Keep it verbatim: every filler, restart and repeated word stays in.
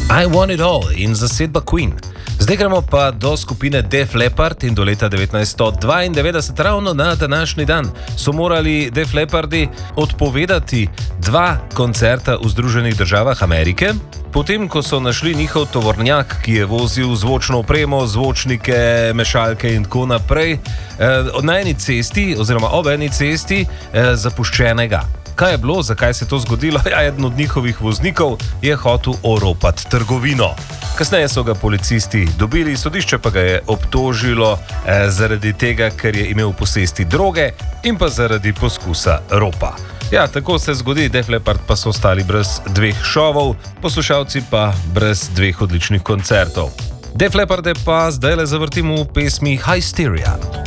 I Want It All in zasedba Queen. Zdaj gremo pa do skupine Def Leppard in do leta devetnajststo dvaindevetdeset, ravno na današnji dan, so morali Def Leppardi odpovedati dva koncerta v Združenih državah Amerike, potem ko so našli njihov tovornjak, ki je vozil zvočno opremo, zvočnike, mešalke in tako naprej, eh, na eni cesti oziroma ob eni cesti eh, zapuščenega. Kaj je bilo, zakaj se je to zgodilo? Ja, eden od njihovih voznikov je hotel oropati trgovino. Kasneje so ga policisti dobili, sodišče pa ga je obtožilo eh, zaradi tega, ker je imel v posesti droge in pa zaradi poskusa ropa. Ja, tako se zgodi, Def Leppard pa so ostali brez dveh šovov, poslušalci pa brez dveh odličnih koncertov. Def Lepparde pa zdaj le zavrtimo v pesmi Hysteria.